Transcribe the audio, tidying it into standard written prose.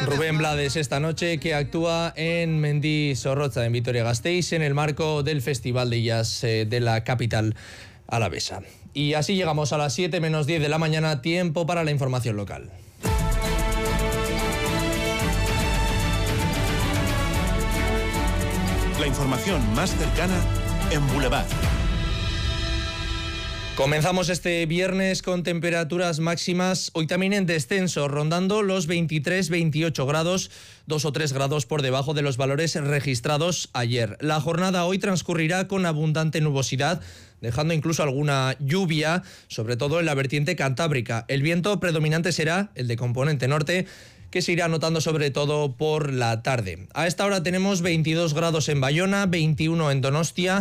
Rubén Blades esta noche, que actúa en Mendizorroza, en Vitoria-Gasteiz, en el marco del Festival de Jazz de la capital alavesa. Y así llegamos a las 7 menos 10 de la mañana, tiempo para la información local. La información más cercana en Boulevard. Comenzamos este viernes con temperaturas máximas, hoy también en descenso, rondando los 23-28 grados, 2 o 3 grados por debajo de los valores registrados ayer. La jornada hoy transcurrirá con abundante nubosidad, dejando incluso alguna lluvia, sobre todo en la vertiente cantábrica. El viento predominante será el de componente norte, que se irá notando sobre todo por la tarde. A esta hora tenemos 22 grados en Bayona, 21 en Donostia,